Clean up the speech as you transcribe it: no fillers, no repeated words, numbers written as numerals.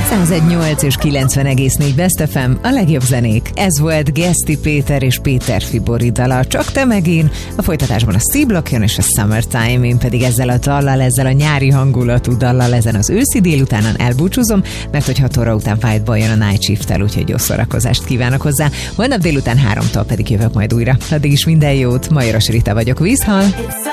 101.8 és 90,4 Best FM, a legjobb zenék. Ez volt Geszti Péter és Péter Fibori dala, Csak te meg én. A folytatásban a C-Block jön és a Summertime, én pedig ezzel a dallal, ezzel a nyári hangulatú dallal ezen az őszi délutánon elbúcsúzom, mert hogy 6 óra után White jön a Night Shift-tel, úgyhogy jó szórakozást kívánok hozzá. Holnap délután 3-tól pedig jövök majd újra. Addig is minden jót, Majoros Rita vagyok, vízhal.